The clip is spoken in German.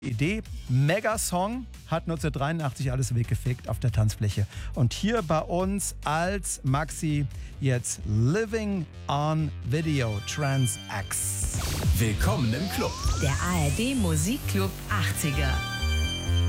Idee. Megasong, hat 1983 alles weggefegt auf der Tanzfläche. Und hier bei uns als Maxi jetzt Living on Video, Trans X. Willkommen im Club. Der ARD Musikclub 80er.